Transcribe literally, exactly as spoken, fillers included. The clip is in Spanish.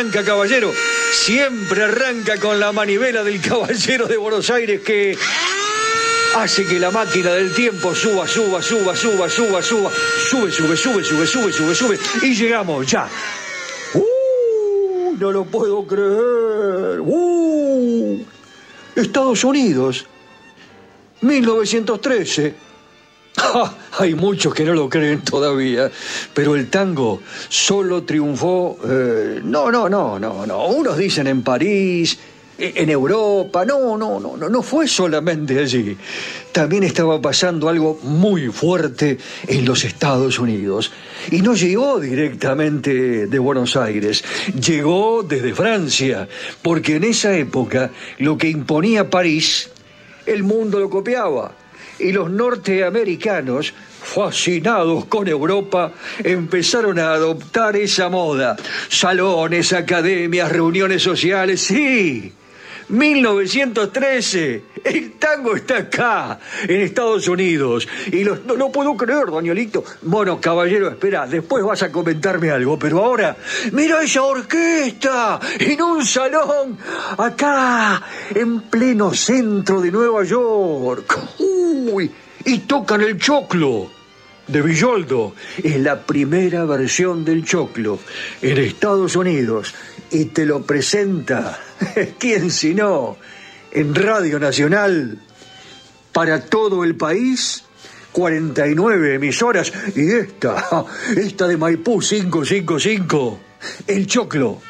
arranca, caballero. Siempre arranca con la manivela del Caballero de Buenos Aires que hace que la máquina del tiempo suba, suba, suba, suba, suba, suba, sube, sube, sube, sube, sube, sube, sube, y llegamos ya. ¡Uh! No lo puedo creer. ¡Uh! Estados Unidos, mil novecientos trece. ¡Ja! Hay muchos que no lo creen todavía, pero el tango solo triunfó, eh, no, no, no, no, no, unos dicen en París, en Europa, no, no, no, no, no fue solamente allí. También estaba pasando algo muy fuerte en los Estados Unidos. Y no llegó directamente de Buenos Aires, llegó desde Francia, porque en esa época lo que imponía París, el mundo lo copiaba. Y los norteamericanos, fascinados con Europa, empezaron a adoptar esa moda. Salones, academias, reuniones sociales, sí. mil novecientos trece, el tango está acá, en Estados Unidos. Y los, no lo puedo creer, Danielito. Bueno, caballero, espera, después vas a comentarme algo, pero ahora, mira esa orquesta, en un salón, acá, en pleno centro de Nueva York. Uy, y tocan el choclo de Villoldo. Es la primera versión del choclo en Estados Unidos. Y te lo presenta, ¿quién si no? En Radio Nacional, para todo el país, cuarenta y nueve emisoras. Y esta, esta de Maipú cinco cinco cinco, el choclo.